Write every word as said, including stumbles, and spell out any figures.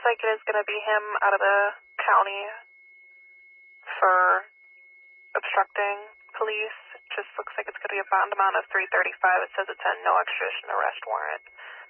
like it is going to be him out of the county for obstructing police. Just looks like it's going to be a bond amount of three thirty-five. It says it's a no extradition arrest warrant.